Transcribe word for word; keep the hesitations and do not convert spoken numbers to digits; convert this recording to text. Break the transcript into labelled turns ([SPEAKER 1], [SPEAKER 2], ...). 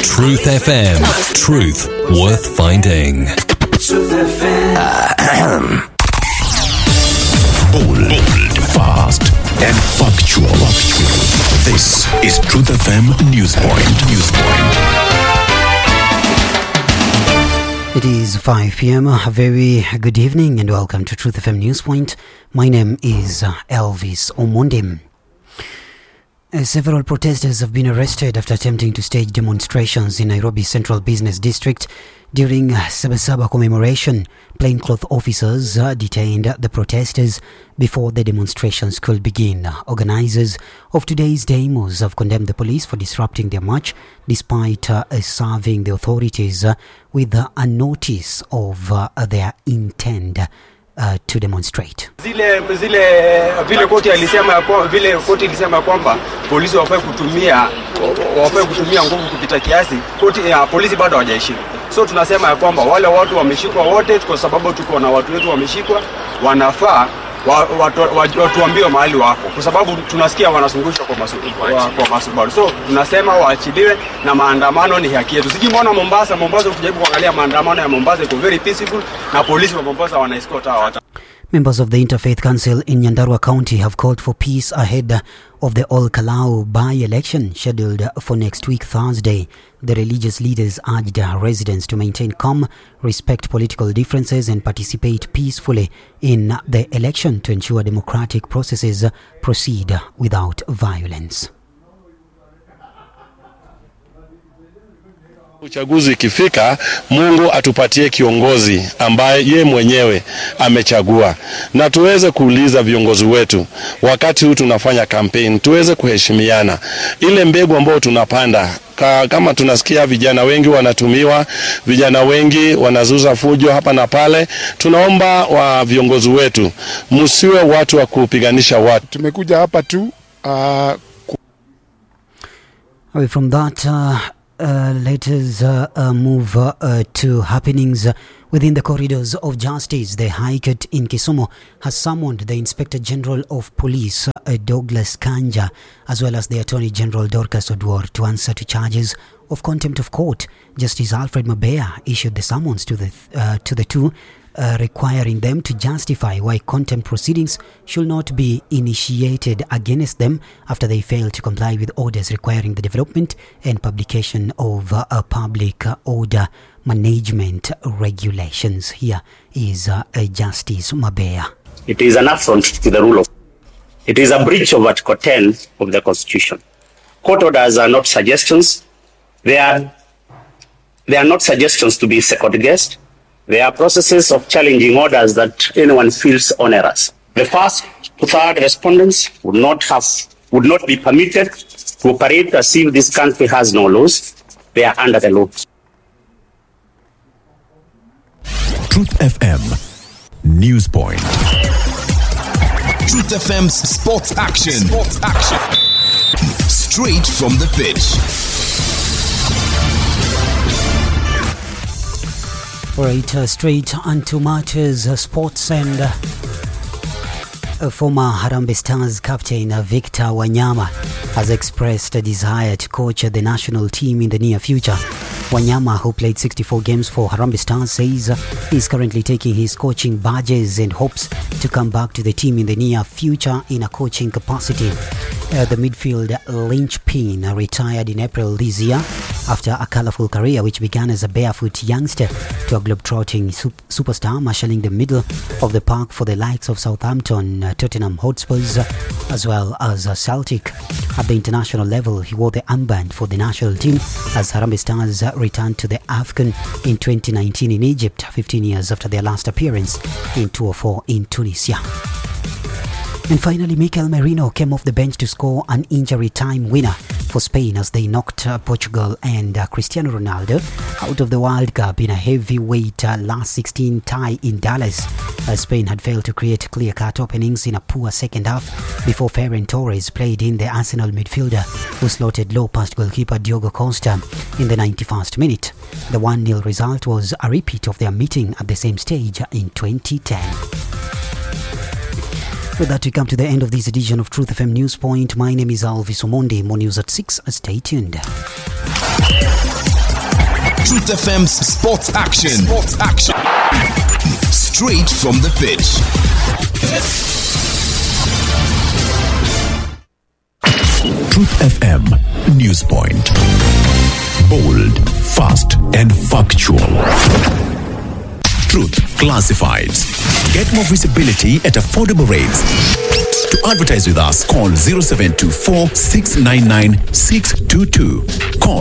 [SPEAKER 1] Truth F M. Truth worth finding.
[SPEAKER 2] Truth F M.
[SPEAKER 3] Bold, bold, fast, and factual. This is Truth F M Newspoint. Newspoint.
[SPEAKER 4] It is five p.m. A very good evening and welcome to Truth F M Newspoint. My name is Elvis Omondim. Uh, several protesters have been arrested after attempting to stage demonstrations in Nairobi Central Business District during Sabasaba commemoration. Plainclothes officers uh, detained the protesters before the demonstrations could begin. Organizers of today's demos have condemned the police for disrupting their march despite uh, serving the authorities uh, with uh, a notice of uh, their intent Uh, to demonstrate.
[SPEAKER 5] Zile zile vile koti alisema kwa vile koti ilisema kwamba polisi wafai kutumia wafai kutumia nguvu kupita kiasi, koti ya polisi bado hawajaheshimu. So tunasema ya kwamba wale watu wameshikwa wote, kwa sababu tuko na watu wetu wameshikwa, wanafaa watuambie mahali wako, kwa sababu tunasikia wanazungushwa kwa masu, kwa, kwa masubaru. So tunasema waachiliwe na maandamano ni haki yetu. Siji mbona Mombasa Mombasa ukijaribu kuangalia maandamano ya Mombasa iko very peaceful na polisi wa Mombasa wanaescort hawa.
[SPEAKER 4] Members of the Interfaith Council in Nyandarua County have called for peace ahead of the Ol Kalou by-election scheduled for next week Thursday. The religious leaders urged residents to maintain calm, respect political differences and participate peacefully in the election to ensure democratic processes proceed without violence.
[SPEAKER 6] Uchaguzi ikifika, Mungu atupatie kiongozi ambaye ye mwenyewe amechagua, na tuweze kuuliza viongozi wetu wakati huu tunafanya campaign, tuweze kuheshimiana. Ile mbegu ambayo tunapanda, kama tunasikia vijana wengi wanatumiwa, vijana wengi wanazuza fujo hapa na pale, tunaomba wa viongozi wetu msiwe watu wa kupiganisha watu.
[SPEAKER 7] Tumekuja hapa tu uh,
[SPEAKER 4] away from that uh... Uh, let us uh, uh, move uh, uh, to happenings uh, within the corridors of justice. The High Court in Kisumu has summoned the Inspector General of Police, uh, Douglas Kanja, as well as the Attorney General Dorcas Oduor, to answer to charges of contempt of court. Justice Alfred Mabea issued the summons to the uh, to the two, Uh, requiring them to justify why contempt proceedings should not be initiated against them after they fail to comply with orders requiring the development and publication of uh, a public uh, order management regulations. Here is uh, uh, Justice Mabea.
[SPEAKER 8] It is an affront to the rule of law. It is a breach of Article ten of the Constitution. Court orders are not suggestions. They are, they are not suggestions to be second-guessed. They are processes of challenging orders that anyone feels onerous. The first to third respondents would not have, would not be permitted to operate as if this country has no laws. They are under the law.
[SPEAKER 3] Truth F M Newspoint.
[SPEAKER 2] Truth F M's sports action. Sports action. Straight from the pitch.
[SPEAKER 4] Right, uh, straight onto matters, uh, sports and uh, uh, former Harambee Stars captain uh, Victor Wanyama has expressed a desire to coach uh, the national team in the near future. Wanyama, who played sixty-four games for Harambee Stars, says uh, he is currently taking his coaching badges and hopes to come back to the team in the near future in a coaching capacity. Uh, the midfield linchpin uh, retired in April this year after a colourful career which began as a barefoot youngster to a globetrotting sup- superstar, marshalling the middle of the park for the likes of Southampton, uh, Tottenham Hotspurs, uh, as well as uh, Celtic. At the international level, he wore the armband for the national team as Harambee Stars uh, returned to the AFCON in twenty nineteen in Egypt, fifteen years after their last appearance in two oh four in Tunisia. And finally, Mikel Merino came off the bench to score an injury time winner for Spain as they knocked uh, Portugal and uh, Cristiano Ronaldo out of the World Cup in a heavyweight uh, last sixteen tie in Dallas. Uh, Spain had failed to create clear-cut openings in a poor second half before Ferran Torres played in the Arsenal midfielder who slotted low past goalkeeper Diogo Costa in the ninety-first minute. The one nil result was a repeat of their meeting at the same stage in twenty ten. With that, we come to the end of this edition of Truth F M Newspoint. My name is Elvis Omonde. More news at six. Stay tuned.
[SPEAKER 2] Truth F M's Sports Action. Sports Action. Straight from the pitch.
[SPEAKER 3] Truth F M News Point. Bold, fast, and factual. Truth Classifieds. Get more visibility at affordable rates. To advertise with us, call zero seven two four, six nine nine, six two two. Call